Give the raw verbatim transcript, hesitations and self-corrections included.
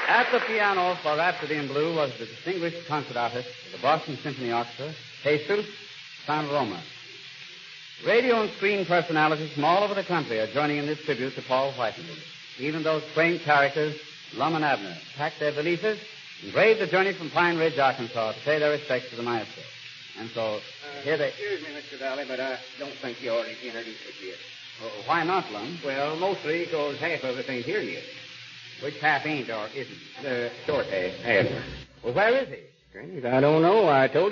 At the piano for Rhapsody in Blue was the distinguished concert artist of the Boston Symphony Orchestra, Jesus San Roma. Radio and screen personalities from all over the country are joining in this tribute to Paul Whiteman. Even those quaint characters, Lum and Abner, packed their valises and braved the journey from Pine Ridge, Arkansas, to pay their respects to the maestro. And so, Uh, here they... Excuse me, Mister Valley, but I don't think you ought to introduce us yet. Oh, why not, Lum? Well, mostly because half of us ain't here yet. Which half ain't or isn't? The short half. half. Well, where is he? Strange, I don't know. I told